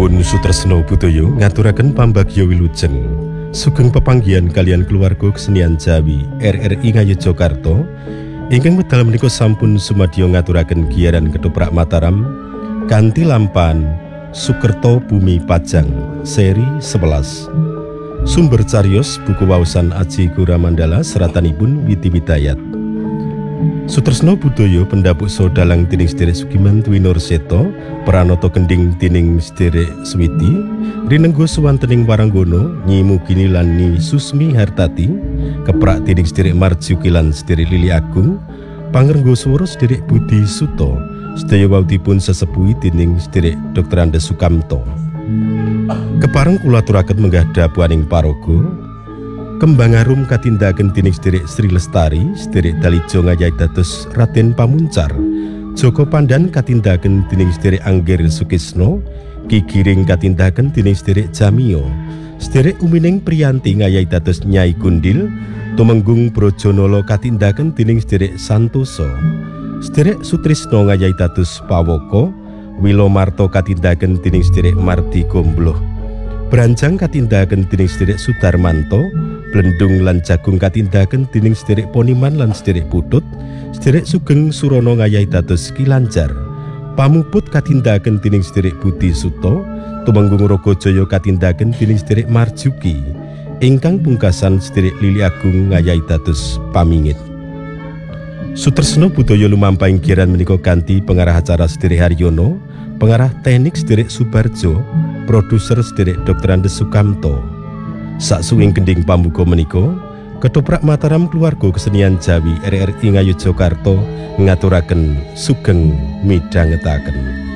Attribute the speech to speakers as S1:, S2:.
S1: Nuwun Sutresna Budaya ngaturaken pambagya wilujeng sugeng pepanggihan kalian keluarga kesenian Jawi RRI Ngayogyakarta ingkang medal menika sampun sumadya ngaturaken giyaran Ketoprak Mataram kanthi lampahan Sukerto Bumi Pajang seri 11. Sumber cariyos buku waosan Aji Goramandala seratanipun Widi Widayat. Sutresna Budaya pendhapuk dalang tining sedherek Sugiman Dwi Nurseto, pranata kending tining sedherek Switi, rinengga suwantening Waranggono, Nyi Mugini lan Nyi Susmi Hartati, keprak tining sedherek Marjuki lan sedherek Lili Agung, pangrengga swara sedherek Budi Suto, sedaya wau dipun sesepuhi tining sedherek Dr. Andes Sukamto. Kepareng kula aturaken menggah dabuaning paraga kembang arum katindaken tining sedherek Sri Lestari, sedherek Dalijo ngayahi dados Raden Pamuncar, Joko Pandan katindaken tining sedherek Angger Sukisno, Ki Giring katindaken tining sedherek Jamio, sedherek Umining Priyanti ngayahi dados Nyai Gundil, Tumenggung Brojonolo katindaken tining sedherek Santoso, sedherek Sutrisno ngayahi dados Pawoko, Wilomarto katindaken tining sedherek Mardi Gombloh, Branjang katindaken tining sedherek Sudarmanto, Blendung lan Jagung katindaken tining sedherek Poniman lan sedherek Putut, sedherek Sugeng Surono ngayahi dados Kilanjar, Pamuput katindaken tining sedherek Budi Suto, Tumenggung Ragajaya katindaken tining sedherek Marjuki, ingkang pungkasan sedherek Lili Agung ngayahi dados Pamingit. Sutresna Budaya lumampahing giyaran menika kanthi pengarah acara sedherek Haryono, pengarah teknik sedherek Subarjo, produser sedherek Dr. Andes Sukamto. Saksuwing gending pambuka menika, Ketoprak Mataram keluarga kesenian Jawi RRI Ngayogyakarta ngaturaken sugeng midhangetaken.